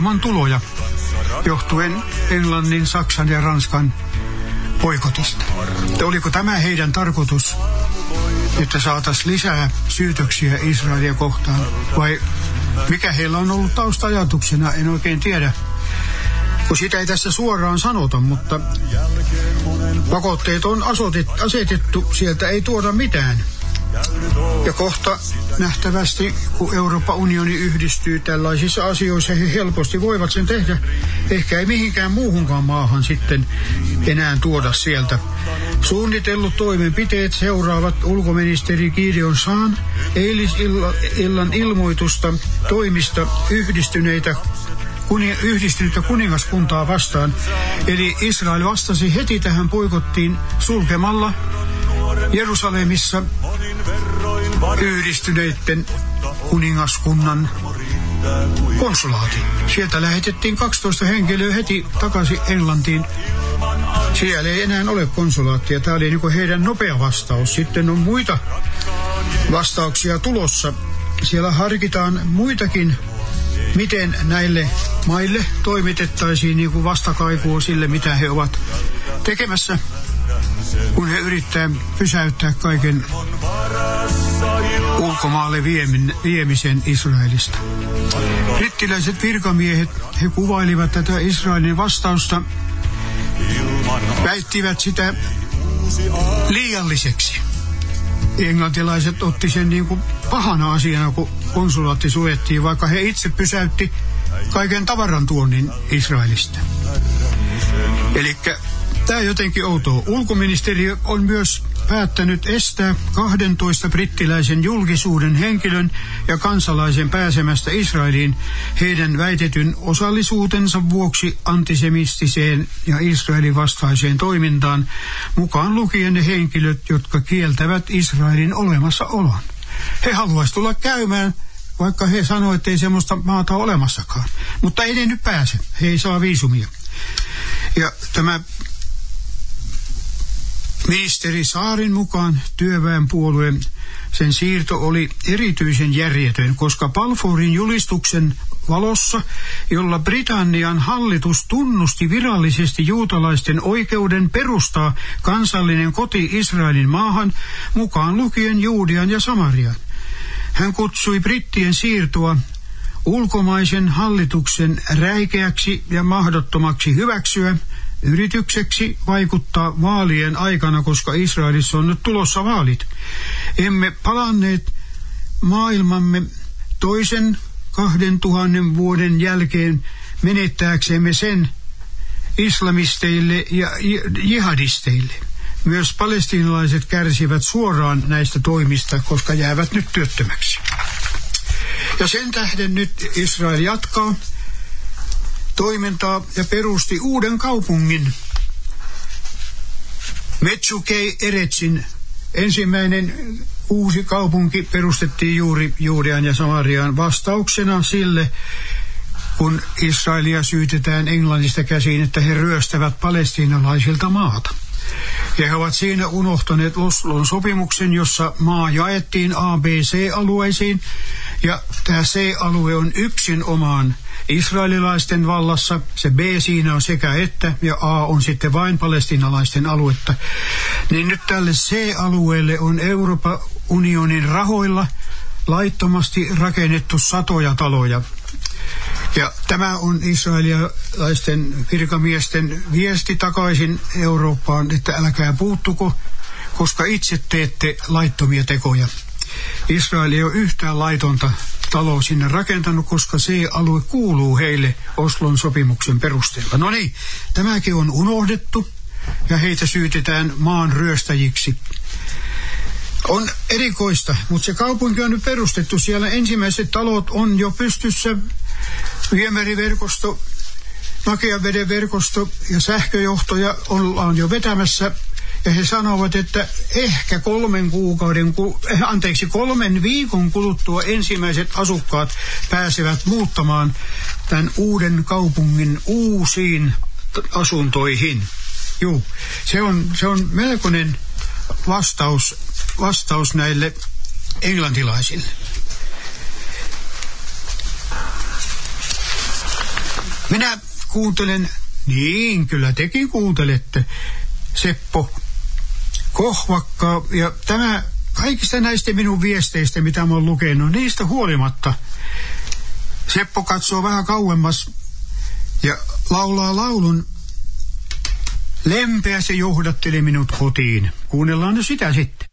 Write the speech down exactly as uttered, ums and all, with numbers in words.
maan tuloja johtuen Englannin, Saksan ja Ranskan boikotista. Oliko tämä heidän tarkoitus, että saataisiin lisää syytöksiä Israelia kohtaan, vai mikä heillä on ollut tausta-ajatuksena, en oikein tiedä, kun sitä ei tässä suoraan sanota, mutta pakotteet on asetettu, sieltä ei tuoda mitään. Ja kohta nähtävästi, kun Euroopan unioni yhdistyy tällaisissa asioissa, he helposti voivat sen tehdä. Ehkä ei mihinkään muuhunkaan maahan sitten enää tuoda sieltä. Suunnitellut toimenpiteet seuraavat ulkoministeri Gideon Saan eilisillan ilmoitusta toimista yhdistyneitä yhdistynyttä kuningaskuntaa vastaan. Eli Israel vastasi heti tähän boikottiin sulkemalla Jerusalemissa yhdistyneiden kuningaskunnan konsulaatin. Sieltä lähetettiin kaksitoista henkilöä heti takaisin Englantiin. Siellä ei enää ole konsulaattia. Tämä oli niin kuin heidän nopea vastaus. Sitten on muita vastauksia tulossa. Siellä harkitaan muitakin, miten näille maille toimitettaisiin niin kuin vastakaikua sille, mitä he ovat tekemässä, kun he yrittää pysäyttää kaiken ulkomaalle viemin, viemisen Israelista. Brittiläiset virkamiehet, he kuvailivat tätä Israelin vastausta, väittivät sitä liialliseksi. Englantilaiset otti sen niin kuin pahana asiana, kun konsulaatti suljettiin, vaikka he itse pysäytti kaiken tavaran tuonnin Israelista. Elikkä tämä jotenkin outoa. Ulkoministeriö on myös päättänyt estää kahdentoista brittiläisen julkisuuden henkilön ja kansalaisen pääsemästä Israeliin heidän väitetyn osallisuutensa vuoksi antisemistiseen ja Israelin vastaiseen toimintaan, mukaan lukien ne henkilöt, jotka kieltävät Israelin olemassaolon. He haluaisivat tulla käymään, vaikka he sanoivat, että ei semmoista maata ole olemassakaan. Mutta ei ne nyt pääse. He ei saa viisumia. Ja tämä ministeri Saarin mukaan työväenpuolueen sen siirto oli erityisen järjetön, koska Balfourin julistuksen valossa, jolla Britannian hallitus tunnusti virallisesti juutalaisten oikeuden perustaa kansallinen koti Israelin maahan, mukaan lukien Juudean ja Samarian. Hän kutsui brittien siirtoa ulkomaisen hallituksen räikeäksi ja mahdottomaksi hyväksyä, yritykseksi vaikuttaa vaalien aikana, koska Israelissa on nyt tulossa vaalit. Emme palanneet maailmamme toisen kahden tuhannen vuoden jälkeen menettääksemme sen islamisteille ja jihadisteille. Myös palestiinalaiset kärsivät suoraan näistä toimista, koska jäävät nyt työttömäksi. Ja sen tähden nyt Israel jatkaa toimintaa ja perusti uuden kaupungin, Metsukei Eretsin. Ensimmäinen uusi kaupunki perustettiin juuri Juudean ja Samariaan vastauksena sille, kun Israelia syytetään Englannista käsiin, että he ryöstävät palestiinalaisilta maata. Ja he ovat siinä unohtaneet Oslon sopimuksen, jossa maa jaettiin A, B, C-alueisiin. Ja tämä C-alue on yksin omaan israelilaisten vallassa. Se B siinä on sekä että ja A on sitten vain palestiinalaisten aluetta. Niin nyt tälle C-alueelle on Euroopan unionin rahoilla laittomasti rakennettu satoja taloja. Ja tämä on israelilaisten virkamiesten viesti takaisin Eurooppaan, että älkää puuttuko, koska itse teette laittomia tekoja. Israel ei ole yhtään laitonta taloa sinne rakentanut, koska se alue kuuluu heille Oslon sopimuksen perusteella. No niin, tämäkin on unohdettu ja heitä syytetään maan ryöstäjiksi. On erikoista, mutta se kaupunki on nyt perustettu. Siellä ensimmäiset talot on jo pystyssä. Viemäriverkosto, makean veden verkosto ja sähköjohtoja ollaan jo vetämässä. Ja he sanovat, että ehkä kolmen kuukauden, anteeksi, kolmen viikon kuluttua ensimmäiset asukkaat pääsevät muuttamaan tämän uuden kaupungin uusiin asuntoihin. Juu, se on, se on melkoinen vastaus, vastaus näille englantilaisille. Minä kuuntelen, niin kyllä tekin kuuntelette, Seppo Kohvakka, ja tämä kaikista näistä minun viesteistä, mitä mä oon lukenut, niistä huolimatta Seppo katsoo vähän kauemmas ja laulaa laulun. Lempeä se johdatteli minut kotiin. Kuunnellaan nyt sitä sitten.